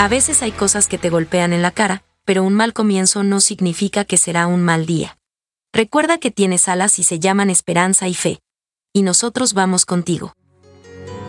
A veces hay cosas que te golpean en la cara, pero un mal comienzo no significa que será un mal día. Recuerda que tienes alas y se llaman esperanza y fe. Y nosotros vamos contigo.